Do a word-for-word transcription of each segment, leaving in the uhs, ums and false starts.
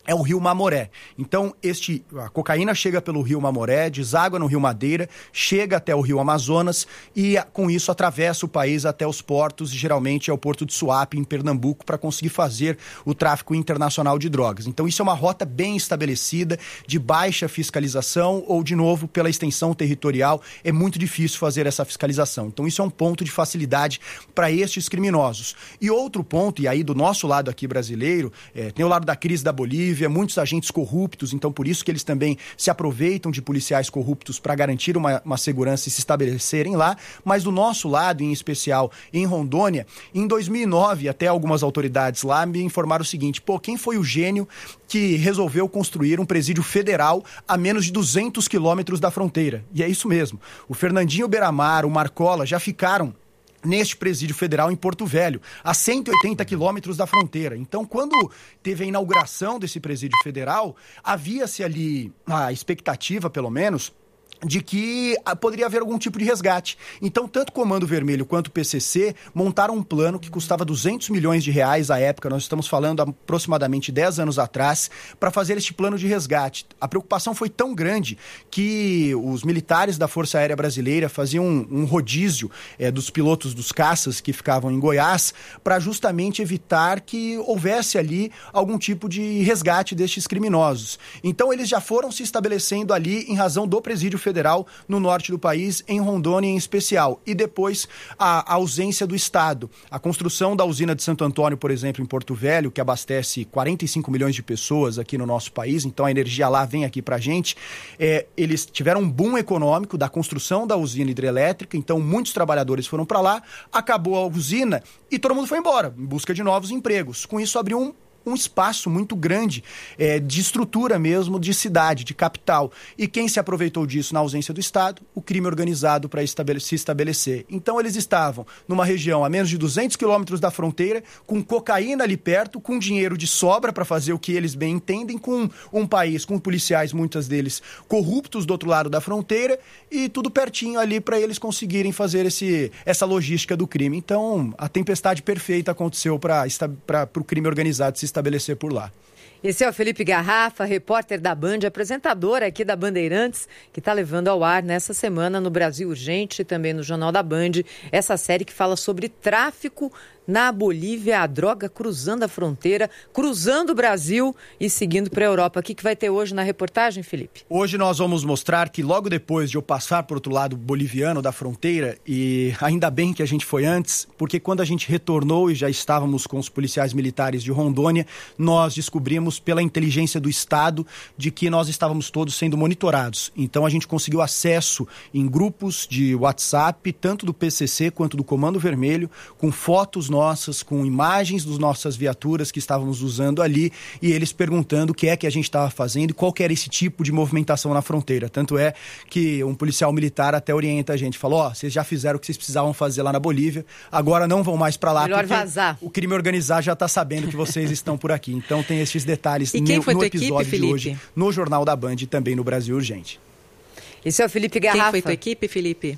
é o rio Mamoré. Então, este, a cocaína chega pelo rio Mamoré, deságua no rio Madeira, chega até o rio Amazonas e, com isso, atravessa o país até os portos, geralmente é o porto de Suape, em Pernambuco, para conseguir fazer o tráfico internacional de drogas. Então, isso é uma rota bem estabelecida, de baixa fiscalização ou, de novo, pela extensão territorial, é muito difícil fazer essa fiscalização. Então, isso é um ponto de facilidade para estes criminosos. E outro ponto, e aí do nosso lado aqui brasileiro, é, tem o lado da crise da Bolívia, muitos agentes corruptos, então por isso que eles também se aproveitam de policiais corruptos para garantir uma, uma segurança e se estabelecerem lá, mas do nosso lado, em especial em Rondônia, em dois mil e nove, até algumas autoridades lá me informaram o seguinte: pô, quem foi o gênio que resolveu construir um presídio federal a menos de duzentos quilômetros da fronteira? E é isso mesmo, o Fernandinho Beiramar, o Marcola já ficaram neste presídio federal em Porto Velho, a cento e oitenta quilômetros da fronteira. Então, quando teve a inauguração desse presídio federal, havia-se ali a expectativa, pelo menos, de que poderia haver algum tipo de resgate. Então, tanto o Comando Vermelho quanto o P C C montaram um plano que custava duzentos milhões de reais à época, nós estamos falando há aproximadamente dez anos atrás, para fazer este plano de resgate. A preocupação foi tão grande que os militares da Força Aérea Brasileira faziam um, um rodízio é, dos pilotos dos caças que ficavam em Goiás, para justamente evitar que houvesse ali algum tipo de resgate destes criminosos. Então, eles já foram se estabelecendo ali em razão do presídio federal no norte do país, em Rondônia em especial, e depois a, a ausência do Estado. A construção da usina de Santo Antônio, por exemplo, em Porto Velho, que abastece quarenta e cinco milhões de pessoas aqui no nosso país, então a energia lá vem aqui pra gente, é, eles tiveram um boom econômico da construção da usina hidrelétrica, então muitos trabalhadores foram para lá, acabou a usina e todo mundo foi embora, em busca de novos empregos. Com isso abriu um um espaço muito grande é, de estrutura mesmo, de cidade, de capital. E quem se aproveitou disso na ausência do Estado? O crime organizado para estabele- se estabelecer. Então eles estavam numa região a menos de duzentos quilômetros da fronteira, com cocaína ali perto, com dinheiro de sobra para fazer o que eles bem entendem, com um país, com policiais, muitas deles corruptos do outro lado da fronteira, e tudo pertinho ali para eles conseguirem fazer esse, essa logística do crime. Então a tempestade perfeita aconteceu para o crime organizado se estabelecer estabelecer por lá. Esse é o Felipe Garrafa, repórter da Band, apresentador aqui da Bandeirantes, que está levando ao ar nessa semana no Brasil Urgente e também no Jornal da Band, essa série que fala sobre tráfico na Bolívia, a droga cruzando a fronteira, cruzando o Brasil e seguindo para a Europa. O que, que vai ter hoje na reportagem, Felipe? Hoje nós vamos mostrar que logo depois de eu passar para o outro lado boliviano da fronteira, e ainda bem que a gente foi antes, porque quando a gente retornou e já estávamos com os policiais militares de Rondônia, nós descobrimos pela inteligência do Estado de que nós estávamos todos sendo monitorados. Então a gente conseguiu acesso em grupos de WhatsApp, tanto do P C C quanto do Comando Vermelho, com fotos nossas, com imagens das nossas viaturas que estávamos usando ali, e eles perguntando o que é que a gente estava fazendo e qual que era esse tipo de movimentação na fronteira. Tanto é que um policial militar até orienta a gente, falou, ó, oh, vocês já fizeram o que vocês precisavam fazer lá na Bolívia, agora não vão mais para lá, melhor porque vazar. O crime organizado já está sabendo que vocês estão por aqui. Então tem esses detalhes e quem no, foi no tua episódio equipe, de hoje, no Jornal da Band e também no Brasil Urgente. Esse é o Felipe Garrafa. Quem foi tua equipe, Felipe?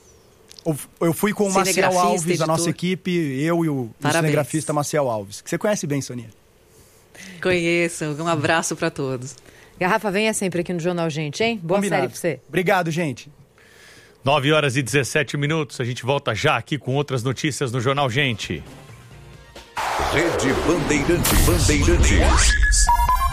Eu fui com o Maciel Alves, editor. A nossa equipe, eu e o, o cinegrafista Maciel Alves, que você conhece bem, Sonia. Conheço, um abraço para todos. Garrafa, venha sempre aqui no Jornal Gente, hein? Boa Combinado. Série para você. Obrigado, gente. nove horas e dezessete minutos, a gente volta já aqui com outras notícias no Jornal Gente. Rede Bandeirantes. Bandeirantes.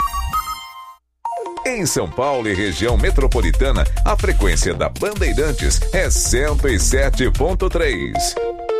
Em São Paulo e região metropolitana, a frequência da Bandeirantes é cento e sete ponto três.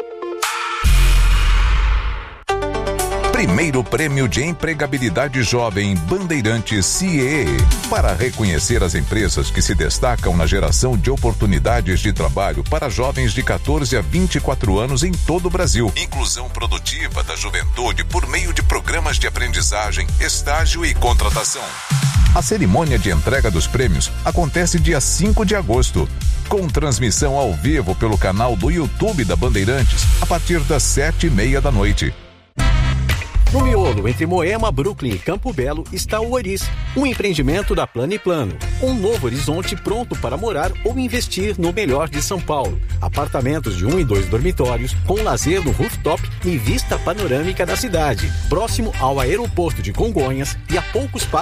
Primeiro Prêmio de Empregabilidade Jovem Bandeirantes C I E E, para reconhecer as empresas que se destacam na geração de oportunidades de trabalho para jovens de catorze a vinte e quatro anos em todo o Brasil. Inclusão produtiva da juventude por meio de programas de aprendizagem, estágio e contratação. A cerimônia de entrega dos prêmios acontece dia cinco de agosto, com transmissão ao vivo pelo canal do YouTube da Bandeirantes, a partir das sete e meia da noite. No miolo, entre Moema, Brooklyn e Campo Belo, está o Oris, um empreendimento da Plano e Plano. Um novo horizonte pronto para morar ou investir no melhor de São Paulo. Apartamentos de um e dois dormitórios, com lazer no rooftop e vista panorâmica da cidade. Próximo ao aeroporto de Congonhas e a poucos passos